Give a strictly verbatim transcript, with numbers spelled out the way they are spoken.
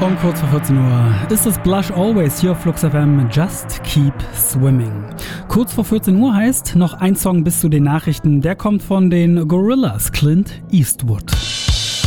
Um kurz vor vierzehn Uhr ist es Blush Always hier auf Flux F M, Just Keep Swimming. Kurz vor vierzehn Uhr heißt noch ein Song bis zu den Nachrichten, der kommt von den Gorillaz, Clint Eastwood.